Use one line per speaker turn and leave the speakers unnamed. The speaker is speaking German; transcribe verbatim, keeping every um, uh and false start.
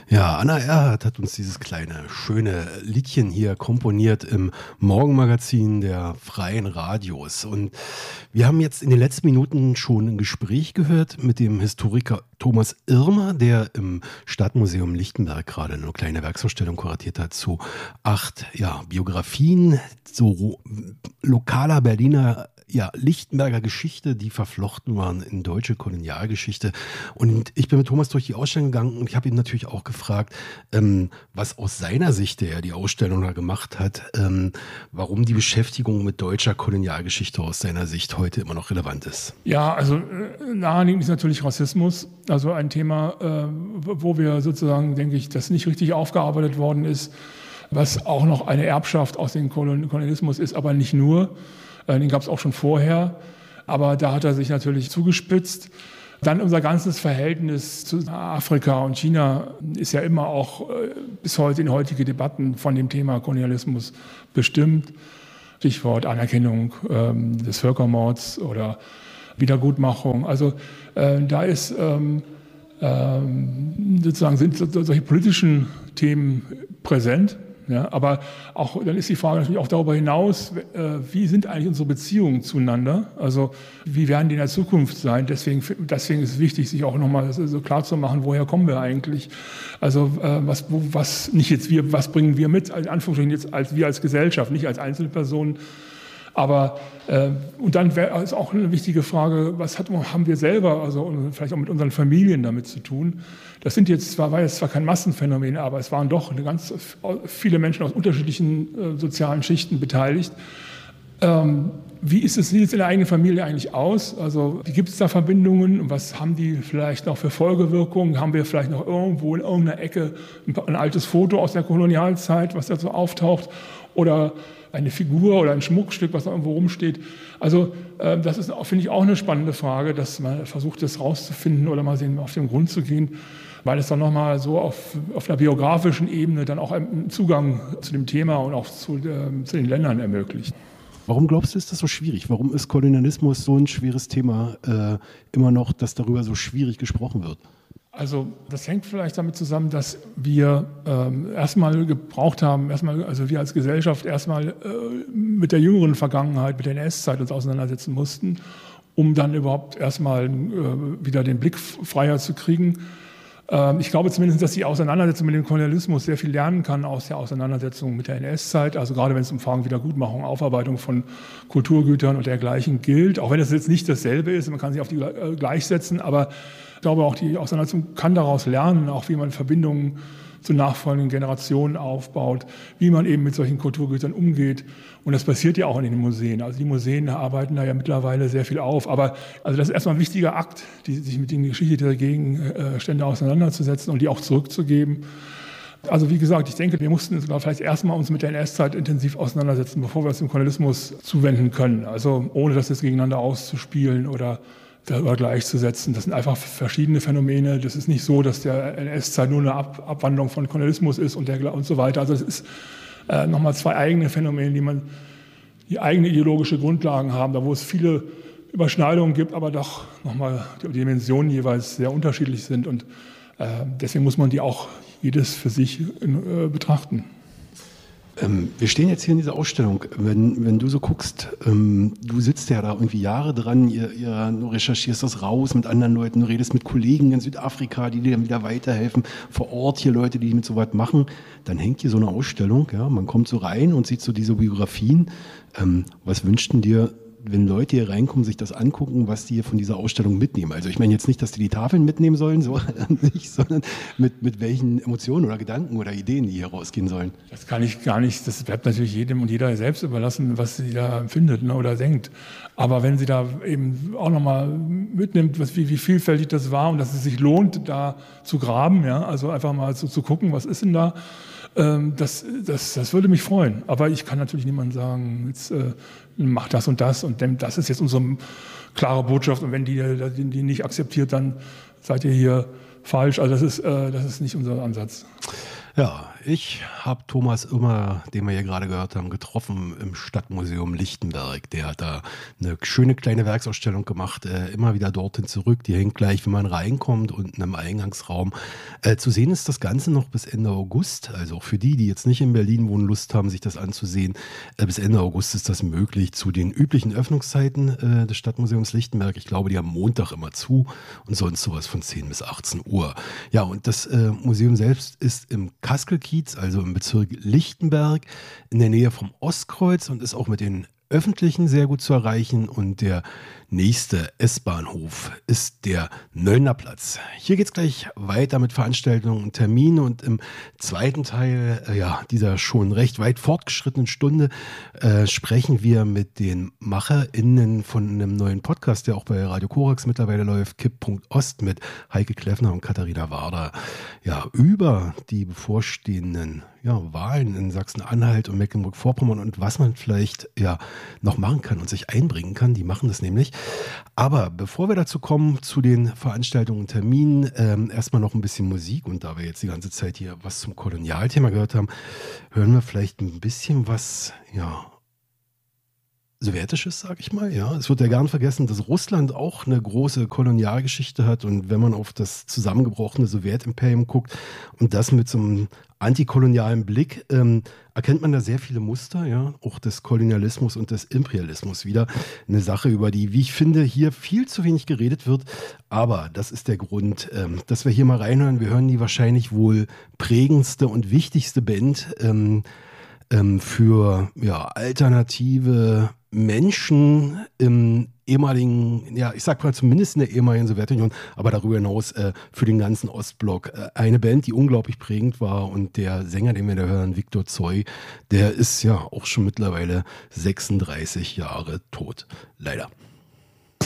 Ja, Anna Erhardt hat uns dieses kleine, schöne Liedchen hier komponiert im Morgenmagazin der Freien Radios. Und wir haben jetzt in den letzten Minuten schon ein Gespräch gehört mit dem Historiker Thomas Irmer, der im Stadtmuseum Lichtenberg gerade eine kleine Werksausstellung kuratiert hat zu acht ja, Biografien, so lokaler Berliner ja, Lichtenberger Geschichte, die verflochten waren in deutsche Kolonialgeschichte. Und ich bin mit Thomas durch die Ausstellung gegangen und ich habe ihn natürlich auch gefragt, ähm, was aus seiner Sicht, der er die Ausstellung da gemacht hat, ähm, warum die Beschäftigung mit deutscher Kolonialgeschichte aus seiner Sicht heute immer noch relevant ist.
Ja, also äh, naheliegend ist natürlich Rassismus, also ein Thema, äh, wo wir sozusagen, denke ich, das nicht richtig aufgearbeitet worden ist, was auch noch eine Erbschaft aus dem Kolonialismus ist, aber nicht nur. Den gab es auch schon vorher, aber da hat er sich natürlich zugespitzt. Dann unser ganzes Verhältnis zu Afrika und China ist ja immer auch bis heute in heutige Debatten von dem Thema Kolonialismus bestimmt. Stichwort Anerkennung ähm, des Völkermords oder Wiedergutmachung. Also äh, da ist ähm, ähm, sozusagen sind solche politischen Themen präsent. Ja, aber auch, dann ist die Frage natürlich auch darüber hinaus, äh, wie sind eigentlich unsere Beziehungen zueinander? Also wie werden die in der Zukunft sein? Deswegen, deswegen ist es wichtig, sich auch nochmal so klar zu machen, woher kommen wir eigentlich? Also äh, was, wo, was nicht jetzt wir, was bringen wir mit? In Anführungsstrichen jetzt als wir als Gesellschaft, nicht als Einzelpersonen. Aber äh, und dann wäre es auch eine wichtige Frage, was hat, haben wir selber, also vielleicht auch mit unseren Familien damit zu tun? Das sind jetzt zwar, war jetzt zwar kein Massenphänomen, aber es waren doch eine ganz viele Menschen aus unterschiedlichen äh, sozialen Schichten beteiligt. Ähm, wie ist es, sieht es in der eigenen Familie eigentlich aus? Also gibt es da Verbindungen? Was haben die vielleicht noch für Folgewirkungen? Haben wir vielleicht noch irgendwo in irgendeiner Ecke ein, ein altes Foto aus der Kolonialzeit, was da so auftaucht? Oder eine Figur oder ein Schmuckstück, was da irgendwo rumsteht. Also äh, das ist, finde ich, auch eine spannende Frage, dass man versucht, das rauszufinden oder mal sehen, auf den Grund zu gehen, weil es dann nochmal so auf, auf einer biografischen Ebene dann auch einen Zugang zu dem Thema und auch zu, äh, zu den Ländern ermöglicht.
Warum glaubst du, ist das so schwierig? Warum ist Kolonialismus so ein schweres Thema äh, immer noch, dass darüber so schwierig gesprochen wird?
Also das hängt vielleicht damit zusammen, dass wir ähm, erstmal gebraucht haben, erstmal, also wir als Gesellschaft erstmal äh, mit der jüngeren Vergangenheit, mit der N S-Zeit uns auseinandersetzen mussten, um dann überhaupt erstmal äh, wieder den Blick freier zu kriegen. Ähm, ich glaube zumindest, dass die Auseinandersetzung mit dem Kolonialismus sehr viel lernen kann aus der Auseinandersetzung mit der N S-Zeit, also gerade wenn es um Fragen Wiedergutmachung, Aufarbeitung von Kulturgütern und dergleichen gilt, auch wenn es jetzt nicht dasselbe ist, man kann sich auf die äh, gleichsetzen, aber ich glaube, auch die Auseinandersetzung kann daraus lernen, auch wie man Verbindungen zu nachfolgenden Generationen aufbaut, wie man eben mit solchen Kulturgütern umgeht. Und das passiert ja auch in den Museen. Also die Museen arbeiten da ja mittlerweile sehr viel auf. Aber also das ist erstmal ein wichtiger Akt, die, sich mit den Geschichte der Gegenstände auseinanderzusetzen und die auch zurückzugeben. Also wie gesagt, ich denke, wir mussten sogar vielleicht erstmal uns mit der N S-Zeit intensiv auseinandersetzen, bevor wir uns dem Kolonialismus zuwenden können. Also ohne das jetzt gegeneinander auszuspielen oder darüber gleichzusetzen. Das sind einfach verschiedene Phänomene. Das ist nicht so, dass der N S-Zeit nur eine Ab- Abwandlung von Kolonialismus ist und, der, und so weiter. Also es ist äh, nochmal zwei eigene Phänomene, die man die eigene ideologische Grundlagen haben, da wo es viele Überschneidungen gibt, aber doch nochmal die Dimensionen jeweils sehr unterschiedlich sind. Und äh, deswegen muss man die auch jedes für sich äh, betrachten.
Ähm, wir stehen jetzt hier in dieser Ausstellung. Wenn, wenn du so guckst, ähm, du sitzt ja da irgendwie Jahre dran, ihr, ihr, du recherchierst das raus mit anderen Leuten, du redest mit Kollegen in Südafrika, die dir dann wieder weiterhelfen, vor Ort hier Leute, die mit so was machen. Dann hängt hier so eine Ausstellung, ja, man kommt so rein und sieht so diese Biografien. Ähm, was wünscht denn dir, wenn Leute hier reinkommen, sich das angucken, was die hier von dieser Ausstellung mitnehmen? Also ich meine jetzt nicht, dass die die Tafeln mitnehmen sollen, so an sich, sondern mit, mit welchen Emotionen oder Gedanken oder Ideen die hier rausgehen sollen.
Das kann ich gar nicht, das bleibt natürlich jedem und jeder selbst überlassen, was sie da empfindet, ne, oder denkt. Aber wenn sie da eben auch nochmal mitnimmt, was, wie, wie vielfältig das war und dass es sich lohnt, da zu graben, ja, also einfach mal so zu gucken, was ist denn da, ähm, das, das, das würde mich freuen. Aber ich kann natürlich niemandem sagen, jetzt äh, mach das und das und das ist jetzt unsere klare Botschaft und wenn die die, die nicht akzeptiert, dann seid ihr hier falsch. Also das ist, äh, das ist nicht unser Ansatz.
Ja, ich habe Thomas Immer, den wir hier gerade gehört haben, getroffen im Stadtmuseum Lichtenberg. Der hat da eine schöne kleine Werksausstellung gemacht, äh, immer wieder dorthin zurück. Die hängt gleich, wenn man reinkommt, unten im Eingangsraum. Äh, zu sehen ist das Ganze noch bis Ende August. Also auch für die, die jetzt nicht in Berlin wohnen, Lust haben, sich das anzusehen, äh, bis Ende August ist das möglich zu den üblichen Öffnungszeiten äh, des Stadtmuseums Lichtenberg. Ich glaube, die haben Montag immer zu und sonst sowas von zehn bis achtzehn Uhr. Ja, und das äh, Museum selbst ist im Kaskelkiez, also im Bezirk Lichtenberg, in der Nähe vom Ostkreuz und ist auch mit den Öffentlichen sehr gut zu erreichen. Und der nächste S-Bahnhof ist der Nöllner Platz. Hier geht es gleich weiter mit Veranstaltungen und Terminen. Und im zweiten Teil äh, ja, dieser schon recht weit fortgeschrittenen Stunde äh, sprechen wir mit den MacherInnen von einem neuen Podcast, der auch bei Radio Korax mittlerweile läuft, Kipp.Ost, mit Heike Kleffner und Katharina Warder, ja, über die bevorstehenden ja, Wahlen in Sachsen-Anhalt und Mecklenburg-Vorpommern und was man vielleicht ja noch machen kann und sich einbringen kann. Die machen das nämlich. Aber bevor wir dazu kommen, zu den Veranstaltungen und Terminen, ähm, erstmal noch ein bisschen Musik. Und da wir jetzt die ganze Zeit hier was zum Kolonialthema gehört haben, hören wir vielleicht ein bisschen was, ja, Sowjetisches, sag ich mal, ja. Es wird ja gern vergessen, dass Russland auch eine große Kolonialgeschichte hat. Und wenn man auf das zusammengebrochene Sowjetimperium guckt und das mit so einem antikolonialen Blick, ähm, erkennt man da sehr viele Muster, ja, auch des Kolonialismus und des Imperialismus wieder. Eine Sache, über die, wie ich finde, hier viel zu wenig geredet wird. Aber das ist der Grund, ähm, dass wir hier mal reinhören. Wir hören die wahrscheinlich wohl prägendste und wichtigste Band ähm, ähm, für ja, alternative Menschen im ehemaligen, ja, ich sag mal zumindest in der ehemaligen Sowjetunion, aber darüber hinaus äh, für den ganzen Ostblock. Äh, eine Band, die unglaublich prägend war, und der Sänger, den wir da hören, Viktor Tsoi, der ist ja auch schon mittlerweile sechsunddreißig Jahre tot. Leider.